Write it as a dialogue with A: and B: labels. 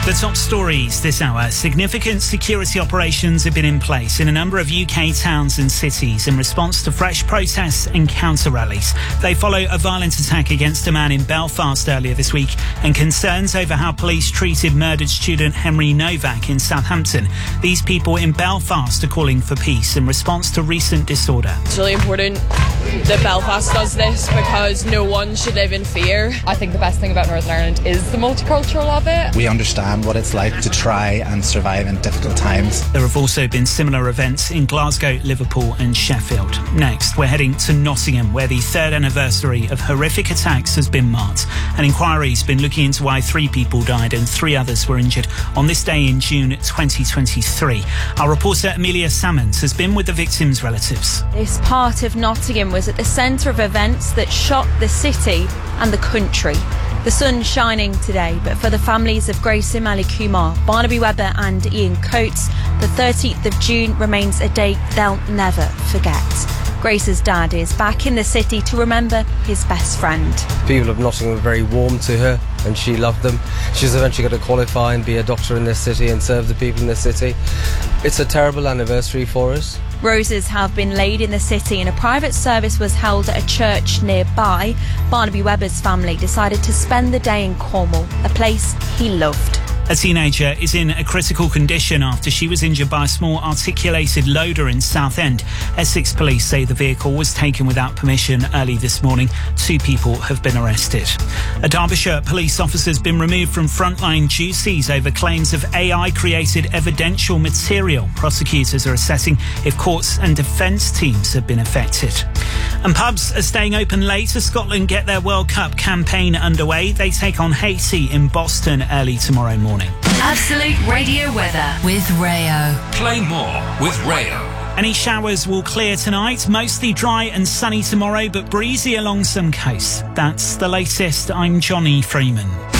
A: The top stories this hour. Significant security operations have been in place in a number of UK towns and cities in response to fresh protests and counter-rallies. They follow a violent attack against a man in Belfast earlier this week and concerns over how police treated murdered student Henry Novak in Southampton. These people in Belfast are calling for peace in response to recent disorder.
B: It's really important that Belfast does this because no one should live in fear.
C: I think the best thing about Northern Ireland is the multicultural of it.
D: We understand what it's like to try and survive in difficult times.
A: There have also been similar events in Glasgow, Liverpool and Sheffield. Next, we're heading to Nottingham, where the third anniversary of horrific attacks has been marked. An inquiry's been looking into why 3 people died and 3 others were injured on this day in June 2023. Our reporter Amelia Salmons has been with the victims' relatives.
E: This part of Nottingham was at the centre of events that shocked the city and the country. The sun's shining today, but for the families of Grace Ali Kumar, Barnaby Webber and Ian Coates, the 13th of June remains a day they'll never forget. Grace's dad is back in the city to remember his best friend.
F: People of Nottingham were very warm to her and she loved them. She's eventually going to qualify and be a doctor in this city and serve the people in this city. It's a terrible anniversary for us.
E: Roses have been laid in the city and a private service was held at a church nearby. Barnaby Webber's family decided to spend the day in Cornwall, a place he loved.
A: A teenager is in a critical condition after she was injured by a small articulated loader in Southend. Essex police say the vehicle was taken without permission early this morning. 2 people have been arrested. A Derbyshire police officer has been removed from frontline duties over claims of AI-created evidential material. Prosecutors are assessing if courts and defence teams have been affected. And pubs are staying open late as Scotland get their World Cup campaign underway. They take on Haiti in Boston early tomorrow morning.
G: Absolute Radio weather with Rayo.
H: Play more with Rayo.
A: Any showers will clear tonight, mostly dry and sunny tomorrow, but breezy along some coasts. That's the latest. I'm Johnny Freeman.